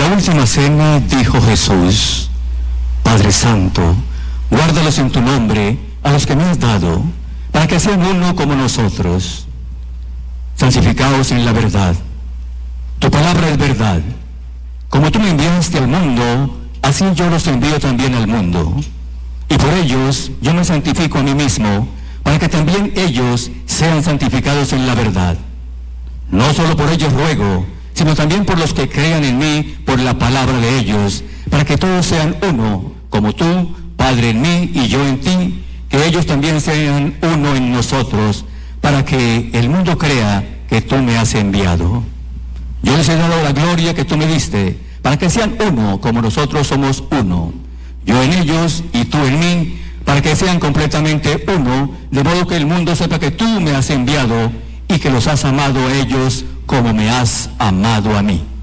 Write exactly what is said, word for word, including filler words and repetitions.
última cena dijo Jesús: Padre Santo, guárdalos en tu nombre a los que me has dado, para que sean uno como nosotros. Santificaos en la verdad. Tu palabra es verdad. Como tú me enviaste al mundo, así yo los envío también al mundo. Y por ellos yo me santifico a mí mismo, para que también ellos sean santificados en la verdad. No solo por ellos ruego, sino también por los que crean en mí por la palabra de ellos, para que todos sean uno, como tú, Padre, en mí y yo en ti, que ellos también sean uno en nosotros, para que el mundo crea que tú me has enviado. Yo les he dado la gloria que tú me diste, para que sean uno como nosotros somos uno. Yo en ellos y tú en mí, para que sean completamente uno, de modo que el mundo sepa que tú me has enviado y que los has amado a ellos como me has amado a mí.